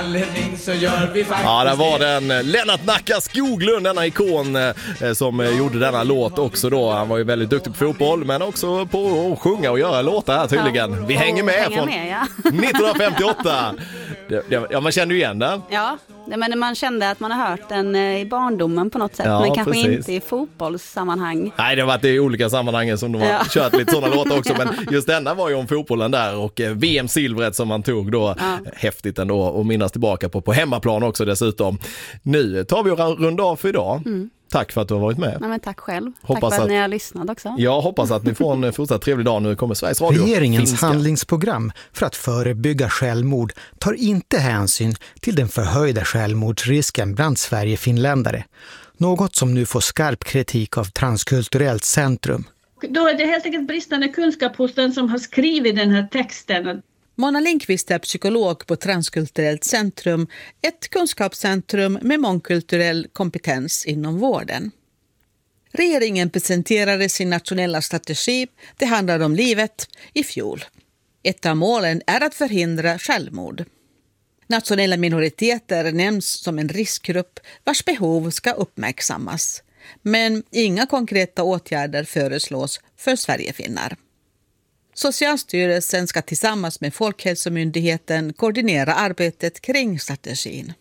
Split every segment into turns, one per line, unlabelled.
Ja, där var den Lennart Nacka Skoglund, denna ikon som gjorde denna låt också då. Han var ju väldigt duktig på fotboll, men också på att sjunga och göra låtar här tydligen. Vi hänger med från 1958. Ja, man kände ju igen den.
Ja, men man kände att man har hört den i barndomen på något sätt, men kanske inte i fotbollssammanhang. Nej,
det har varit i olika sammanhang som de har kört lite sådana låtar också, men just denna var ju om fotbollen där och VM-silvret som man tog då. Häftigt ändå och minnas tillbaka på hemmaplan också dessutom. Nu tar vi och runda av för idag. Tack för att du har varit med.
Ja, men tack själv. Tack för att ni har lyssnat också.
Jag hoppas att ni får en fortsatt trevlig dag. Nu kommer Sveriges Radio.
Regeringens handlingsprogram för att förebygga självmord tar inte hänsyn till den förhöjda självmordsrisken bland Sverigefinländare. Något som nu får skarp kritik av Transkulturellt Centrum.
Då är det helt enkelt bristande kunskap hos den som har skrivit den här texten.
Mona Lindqvist är psykolog på Transkulturellt Centrum, ett kunskapscentrum med mångkulturell kompetens inom vården. Regeringen presenterade sin nationella strategi, det handlar om livet, i fjol. Ett av målen är att förhindra självmord. Nationella minoriteter nämns som en riskgrupp vars behov ska uppmärksammas. Men inga konkreta åtgärder föreslås för Sverigefinnar. Socialstyrelsen ska tillsammans med Folkhälsomyndigheten koordinera arbetet kring strategin.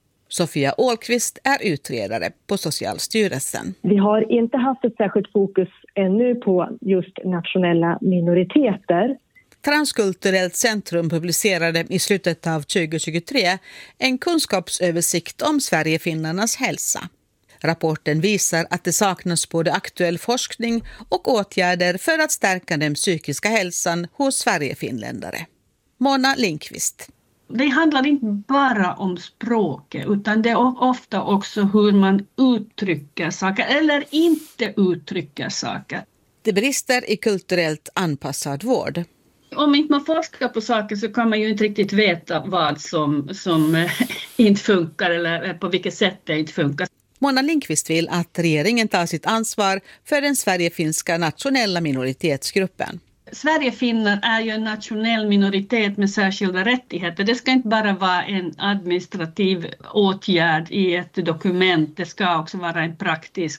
Sofia Ålqvist är utredare på Socialstyrelsen.
Vi har inte haft ett särskilt fokus ännu på just nationella minoriteter.
Transkulturellt Centrum publicerade i slutet av 2023 en kunskapsöversikt om Sverigefinnarnas hälsa. Rapporten visar att det saknas både aktuell forskning och åtgärder för att stärka den psykiska hälsan hos Sverigefinländare. Mona Lindqvist.
Det handlar inte bara om språket, utan det är ofta också hur man uttrycker saker eller inte uttrycker saker.
Det brister i kulturellt anpassad vård.
Om inte man forskar på saker så kan man ju inte riktigt veta vad som inte funkar eller på vilket sätt det inte funkar.
Mona Lindqvist vill att regeringen tar sitt ansvar för den sverigefinska nationella minoritetsgruppen.
Sverigefinnar är ju en nationell minoritet med särskilda rättigheter. Det ska inte bara vara en administrativ åtgärd i ett dokument. Det ska också vara en praktisk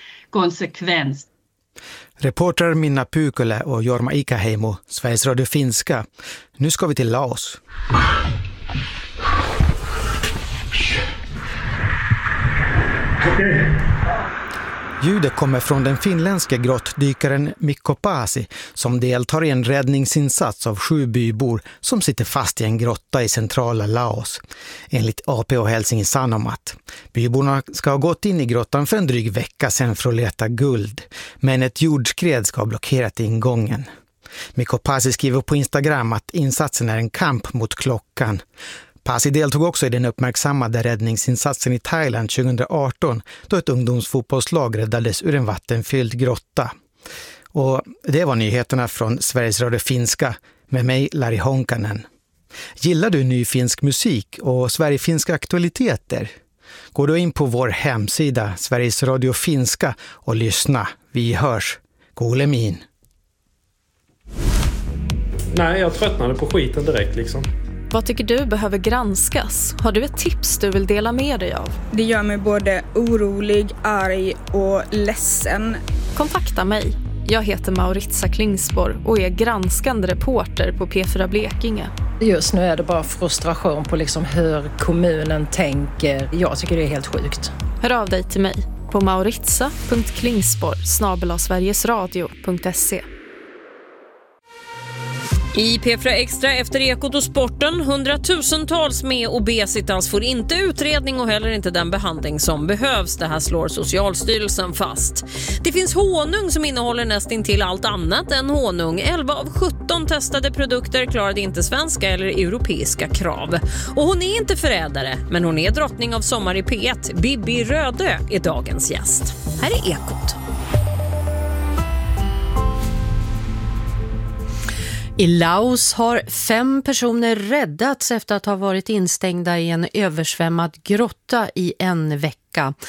konsekvens.
Reporter Minna Pykölä och Jorma Ikäheimo, Sveriges Radio Finska. Nu ska vi till Laos. Ljudet kommer från den finländska grottdykaren Mikko Paasi som deltar i en räddningsinsats av 7 bybor som sitter fast i en grotta i centrala Laos. Enligt AP och Helsingin Sanomat. Byborna ska ha gått in i grottan för en dryg vecka sedan för att leta guld, men ett jordskred ska ha blockerat ingången. Mikko Paasi skriver på Instagram att insatsen är en kamp mot klockan. Paasi deltog också i den uppmärksammade räddningsinsatsen i Thailand 2018 då ett ungdomsfotbollslag räddades ur en vattenfylld grotta. Och det var nyheterna från Sveriges Radio Finska med mig, Lari Honkanen. Gillar du ny finsk musik och sverigefinska aktualiteter? Gå då in på vår hemsida Sveriges Radio Finska och lyssna. Vi hörs. Golemin.
Nej, jag tröttnade på skiten direkt liksom.
Vad tycker du behöver granskas? Har du ett tips du vill dela med dig av?
Det gör mig både orolig, arg och ledsen.
Kontakta mig. Jag heter Mauritia Klingsborg och är granskande reporter på P4 Blekinge.
Just nu är det bara frustration på liksom hur kommunen tänker. Jag tycker det är helt sjukt.
Hör av dig till mig på mauritia.klingsborg@sverigesradio.se. I P4 Extra efter Ekot och sporten, 100,000-tals med obesitas får inte utredning och heller inte den behandling som behövs. Det här slår Socialstyrelsen fast. Det finns honung som innehåller nästintill allt annat än honung. 11 av 17 testade produkter klarade inte svenska eller europeiska krav. Och hon är inte förrädare, men hon är drottning av Sommar i P1. Bibi Rödö är dagens gäst. Här är Ekot.
I Laos har 5 personer räddats efter att ha varit instängda i en översvämmad grotta i en vecka.